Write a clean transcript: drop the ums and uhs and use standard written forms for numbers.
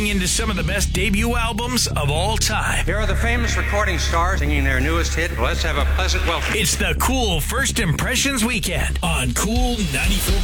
into some of the best debut albums of all time. Here are the famous recording stars singing their newest hit. Let's have a pleasant welcome. It's the Cool First Impressions Weekend on Cool 94.